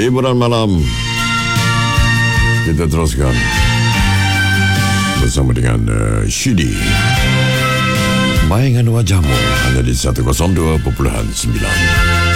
hiburan malam. Kita teruskan bersama dengan Shidi. Bayangan wajahmu hanya di 102.9.